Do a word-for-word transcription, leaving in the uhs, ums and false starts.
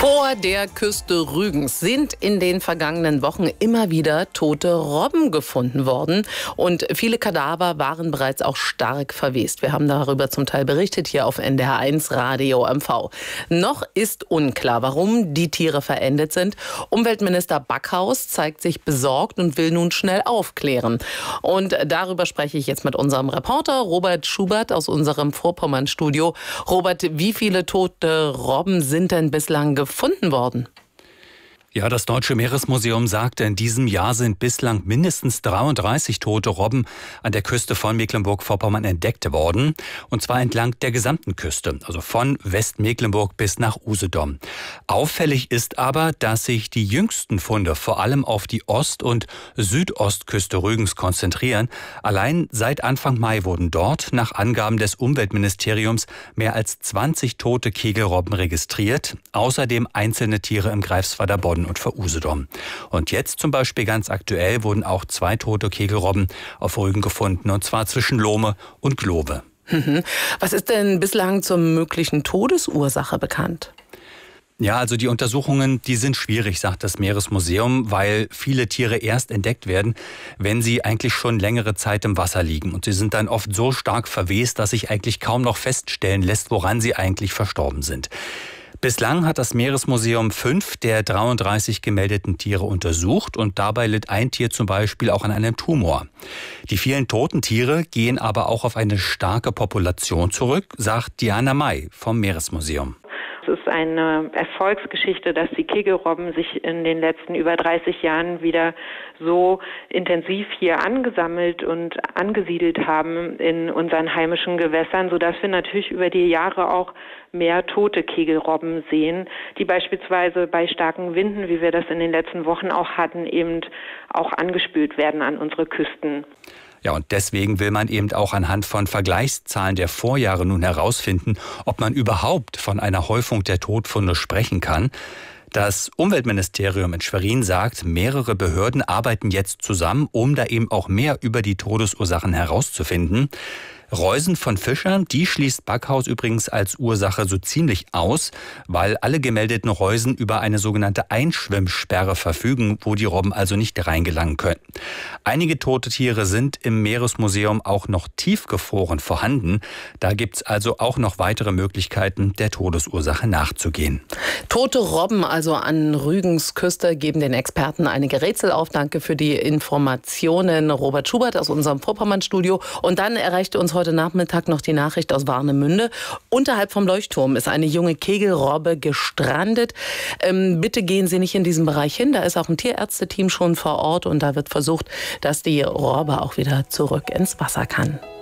Vor der Küste Rügens sind in den vergangenen Wochen immer wieder tote Robben gefunden worden. Und viele Kadaver waren bereits auch stark verwest. Wir haben darüber zum Teil berichtet hier auf N D R eins Radio M V. Noch ist unklar, warum die Tiere verendet sind. Umweltminister Backhaus zeigt sich besorgt und will nun schnell aufklären. Und darüber spreche ich jetzt mit unserem Reporter Robert Schubert aus unserem Vorpommern-Studio. Robert, wie viele tote Robben sind denn bislang gefunden worden? Ja, das Deutsche Meeresmuseum sagte, in diesem Jahr sind bislang mindestens dreiunddreißig tote Robben an der Küste von Mecklenburg-Vorpommern entdeckt worden. Und zwar entlang der gesamten Küste, also von Westmecklenburg bis nach Usedom. Auffällig ist aber, dass sich die jüngsten Funde vor allem auf die Ost- und Südostküste Rügens konzentrieren. Allein seit Anfang Mai wurden dort nach Angaben des Umweltministeriums mehr als zwanzig tote Kegelrobben registriert. Außerdem einzelne Tiere im Greifswalder Bodden und vor Usedom. Und jetzt zum Beispiel ganz aktuell wurden auch zwei tote Kegelrobben auf Rügen gefunden, und zwar zwischen Lohme und Glowe. Was ist denn bislang zur möglichen Todesursache bekannt? Ja, also die Untersuchungen, die sind schwierig, sagt das Meeresmuseum, weil viele Tiere erst entdeckt werden, wenn sie eigentlich schon längere Zeit im Wasser liegen. Und sie sind dann oft so stark verwest, dass sich eigentlich kaum noch feststellen lässt, woran sie eigentlich verstorben sind. Bislang hat das Meeresmuseum fünf der dreiunddreißig gemeldeten Tiere untersucht und dabei litt ein Tier zum Beispiel auch an einem Tumor. Die vielen toten Tiere gehen aber auch auf eine starke Population zurück, sagt Diana May vom Meeresmuseum. Es ist eine Erfolgsgeschichte, dass die Kegelrobben sich in den letzten über dreißig Jahren wieder so intensiv hier angesammelt und angesiedelt haben in unseren heimischen Gewässern, sodass wir natürlich über die Jahre auch mehr tote Kegelrobben sehen, die beispielsweise bei starken Winden, wie wir das in den letzten Wochen auch hatten, eben auch angespült werden an unsere Küsten. Ja, und deswegen will man eben auch anhand von Vergleichszahlen der Vorjahre nun herausfinden, ob man überhaupt von einer Häufung der Todfunde sprechen kann. Das Umweltministerium in Schwerin sagt, mehrere Behörden arbeiten jetzt zusammen, um da eben auch mehr über die Todesursachen herauszufinden. Reusen von Fischern, die schließt Backhaus übrigens als Ursache so ziemlich aus, weil alle gemeldeten Reusen über eine sogenannte Einschwimmsperre verfügen, wo die Robben also nicht reingelangen können. Einige tote Tiere sind im Meeresmuseum auch noch tiefgefroren vorhanden. Da gibt's also auch noch weitere Möglichkeiten, der Todesursache nachzugehen. Tote Robben also an Rügens Küste geben den Experten einige Rätsel auf. Danke für die Informationen, Robert Schubert aus unserem Vorpommern-Studio. Und dann erreichte uns heute Nachmittag noch die Nachricht aus Warnemünde. Unterhalb vom Leuchtturm ist eine junge Kegelrobbe gestrandet. Ähm, bitte gehen Sie nicht in diesen Bereich hin. Da ist auch ein Tierärzteteam schon vor Ort und da wird versucht, dass die Robbe auch wieder zurück ins Wasser kann.